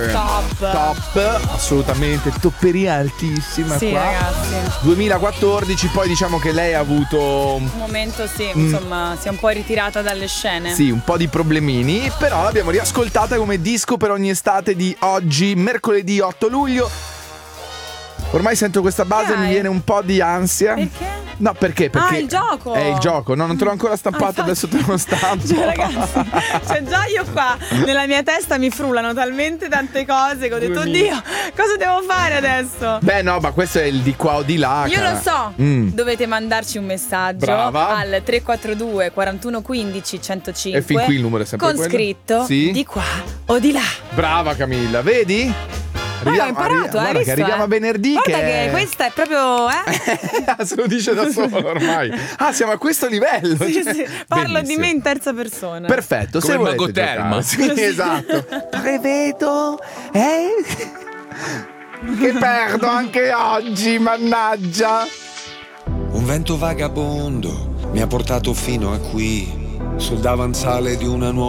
top, assolutamente topperia altissima. Sì, qua. ragazzi. 2014, poi diciamo che lei ha avuto Un momento insomma, si è un po' ritirata dalle scene. sì, un po' di problemini, però l'abbiamo riascoltata come disco per ogni estate di oggi, mercoledì 8 luglio. Ormai sento questa base e mi viene un po' di ansia. Perché? No, perché? Perché il gioco! È il gioco, no, non te l'ho ancora stampato, adesso te lo stampo. Cioè, ragazzi, cioè già io qua nella mia testa mi frullano talmente tante cose che ho detto, oddio, cosa devo fare adesso? Beh, no, ma questo è il di qua o di là. Io cara. lo so, dovete mandarci un messaggio Brava. al 342 41 15 105 E fin qui il numero è sempre con quello. scritto Sì. di qua o di là. Brava Camilla, vedi? Ho imparato, guarda hai visto? che arriviamo a venerdì. Guarda che questa è proprio se lo dice da solo ormai. Ah, siamo a questo livello. Sì, cioè, sì. Parlo bellissimo. di me in terza persona. Perfetto, Come se volete Mago Telma. giocare. Sì, esatto. Prevedo che perdo anche oggi, mannaggia. Un vento vagabondo mi ha portato fino a qui, sul davanzale di una nuova